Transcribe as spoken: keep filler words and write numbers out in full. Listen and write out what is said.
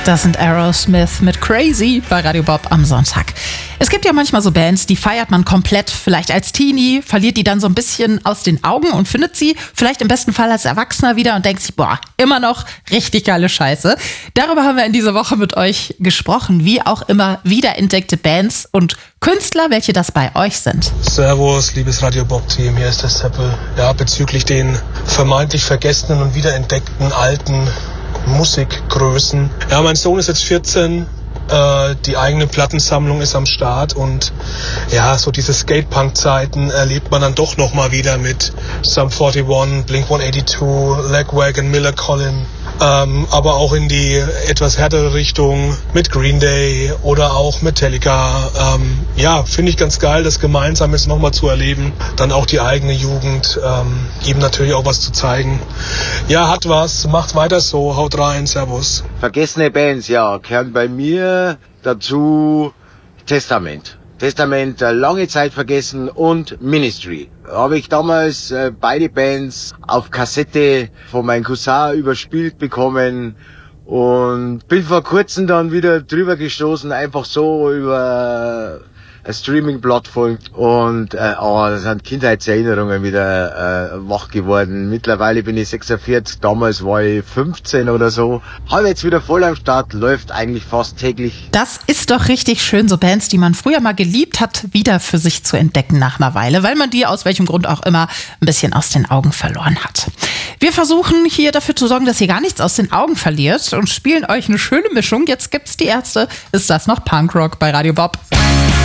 Das sind Aerosmith mit Crazy bei Radio Bob am Sonntag. Es gibt ja manchmal so Bands, die feiert man komplett, vielleicht als Teenie, verliert die dann so ein bisschen aus den Augen und findet sie vielleicht im besten Fall als Erwachsener wieder und denkt sich, boah, immer noch richtig geile Scheiße. Darüber haben wir in dieser Woche mit euch gesprochen, wie auch immer wiederentdeckte Bands und Künstler, welche das bei euch sind. Servus, liebes Radio Bob-Team, hier ist der Seppel. Ja, bezüglich den vermeintlich vergessenen und wiederentdeckten alten Musikgrößen. Ja, mein Sohn ist jetzt vierzehn, äh, die eigene Plattensammlung ist am Start und ja, so diese Skatepunk-Zeiten erlebt man dann doch nochmal wieder mit Sum forty-one, Blink one eighty-two, Lagwagon, Miller Collin. Ähm, aber auch in die etwas härtere Richtung mit Green Day oder auch Metallica. Ähm, ja, finde ich ganz geil, das gemeinsam jetzt nochmal zu erleben. Dann auch die eigene Jugend, ähm, ihm natürlich auch was zu zeigen. Ja, hat was, macht weiter so, haut rein, servus. Vergessene Bands, ja, gehören bei mir dazu Testament. Testament äh, lange Zeit vergessen und Ministry. Habe ich damals äh, beide Bands auf Kassette von meinem Cousin überspielt bekommen und bin vor kurzem dann wieder drüber gestoßen, einfach so über eine Streaming-Plattform und äh, oh, das sind Kindheitserinnerungen wieder äh, wach geworden. Mittlerweile bin ich sechsundvierzig, damals war ich fünfzehn oder so. Habe jetzt wieder voll am Start, läuft eigentlich fast täglich. Das ist doch richtig schön, so Bands, die man früher mal geliebt hat, wieder für sich zu entdecken nach einer Weile, weil man die aus welchem Grund auch immer ein bisschen aus den Augen verloren hat. Wir versuchen hier dafür zu sorgen, dass ihr gar nichts aus den Augen verliert und spielen euch eine schöne Mischung. Jetzt gibt's die Ärzte. Ist das noch Punkrock bei Radio Bob?